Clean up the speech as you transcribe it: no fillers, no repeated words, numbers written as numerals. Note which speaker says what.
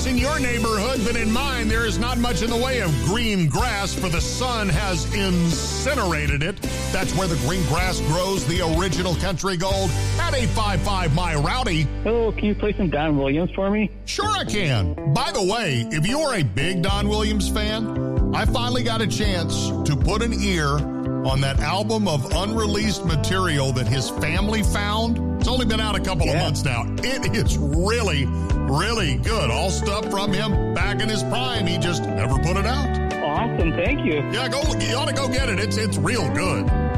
Speaker 1: in your neighborhood, but in mine, there is not much in the way of green grass, for the sun has incinerated it. That's where the green grass grows, the original country gold at 855 My Rowdy.
Speaker 2: Hello, can you play some Don Williams for me?
Speaker 1: Sure I can. By the way, if you're a big Don Williams fan, I finally got a chance to put an ear on that album of unreleased material that his family found. It's only been out a couple of months now. It is really, really good. All stuff from him back in his prime. He just never put it out.
Speaker 2: Awesome, thank you.
Speaker 1: Yeah, you ought to go get it. It's real good.